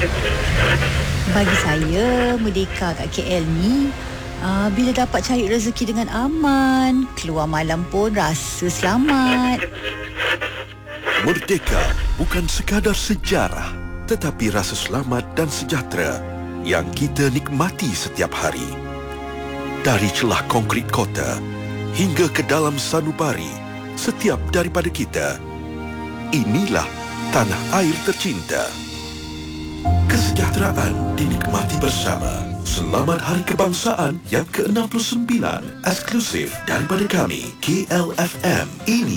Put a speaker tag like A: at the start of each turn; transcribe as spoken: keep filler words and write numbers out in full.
A: Bagi saya, merdeka kat K L ni uh, bila dapat cari rezeki dengan aman, keluar malam pun rasa selamat.
B: Merdeka bukan sekadar sejarah, tetapi rasa selamat dan sejahtera yang kita nikmati setiap hari. Dari celah konkrit kota hingga ke dalam sanubari, setiap daripada kita, inilah tanah air tercinta. Kesejahteraan dinikmati bersama. Selamat Hari Kebangsaan yang ke enam puluh sembilan, eksklusif daripada kami, K L F M. Ini